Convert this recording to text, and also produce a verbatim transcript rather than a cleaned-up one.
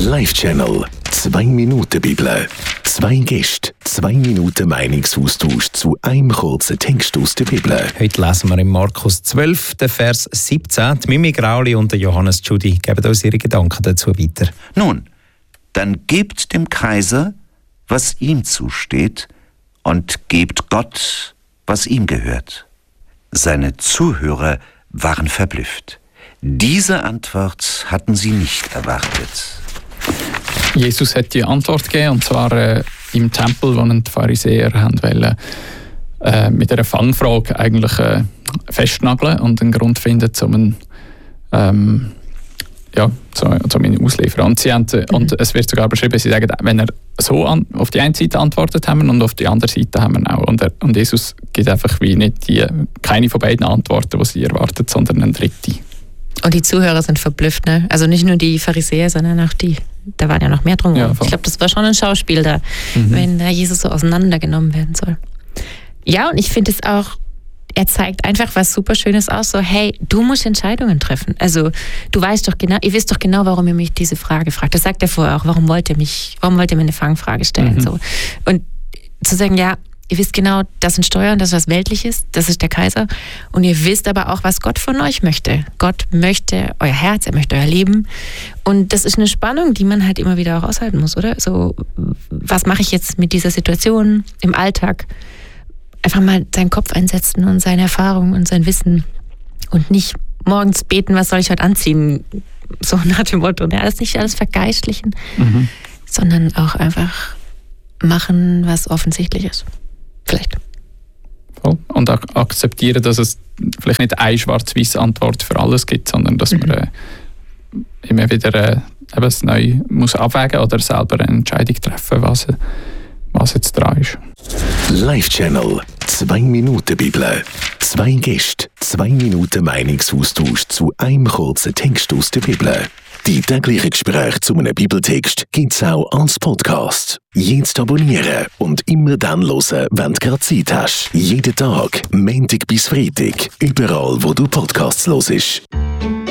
Live-Channel. Zwei Minuten Bibel. Zwei Gäste, zwei Minuten Meinungsaustausch zu einem kurzen Text aus der Bibel. Heute lesen wir in Markus zwölf, den Vers siebzehn. Die Mimi Grauli und der Johannes Tschudi geben uns ihre Gedanken dazu weiter. Nun, dann gebt dem Kaiser, was ihm zusteht, und gebt Gott, was ihm gehört. Seine Zuhörer waren verblüfft. Diese Antwort hatten sie nicht erwartet. Jesus hat die Antwort gegeben, und zwar äh, im Tempel, wo die Pharisäer haben wollen, äh, mit einer Fangfrage eigentlich äh, festnageln und einen Grund finden, um ihn, ähm, ja, um ihn auszuliefern. Und, sie haben, mhm. und es wird sogar beschrieben, sie sagen, wenn er so an, auf die eine Seite antwortet haben und auf die andere Seite haben wir auch. Und, er, und Jesus gibt einfach wie nicht die, keine von beiden Antworten, die sie erwartet, sondern eine dritte. Und die Zuhörer sind verblüfft, ne? Also nicht nur die Pharisäer, sondern auch die. Da waren ja noch mehr drum. Ja, ich glaube, das war schon ein Schauspiel da, mhm. wenn da Jesus so auseinandergenommen werden soll. Ja, und ich finde es auch, er zeigt einfach was super Schönes aus, so, hey, du musst Entscheidungen treffen. Also du weißt doch genau, ihr wisst doch genau, warum ihr mich diese Frage fragt. Das sagt er vorher auch, warum wollt ihr mich, warum wollt ihr mir eine Fangfrage stellen? Mhm. So. Und zu sagen, ja, ihr wisst genau, das sind Steuern, das ist was Weltliches, das ist der Kaiser. Und ihr wisst aber auch, was Gott von euch möchte. Gott möchte euer Herz, er möchte euer Leben. Und das ist eine Spannung, die man halt immer wieder auch aushalten muss, oder? So, was mache ich jetzt mit dieser Situation im Alltag? Einfach mal seinen Kopf einsetzen und seine Erfahrung und sein Wissen. Und nicht morgens beten, was soll ich heute anziehen? So nach dem Motto. Ja, das nicht alles vergeistlichen, mhm. sondern auch einfach machen, was offensichtlich ist. Vielleicht. Und ak- akzeptieren, dass es vielleicht nicht eine schwarz-weiße Antwort für alles gibt, sondern dass mhm. man äh, immer wieder äh, eben es neu muss abwägen oder selber eine Entscheidung treffen, was, was jetzt dran ist. Live-Channel. Zwei Minuten Bibel. Zwei Gäste, zwei Minuten Meinungsaustausch zu einem kurzen Text aus der Bibel. Die täglichen Gespräche zu einem Bibeltext gibt es auch als Podcast. Jetzt abonnieren und immer dann hören, wenn du gerade Zeit hast. Jeden Tag, Montag bis Freitag, überall, wo du Podcasts hörst.